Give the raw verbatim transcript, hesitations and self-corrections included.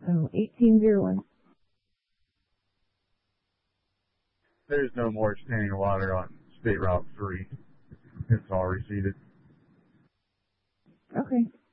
Oh, eighteen oh one. There's no more standing water on State Route three. It's all receded. Okay.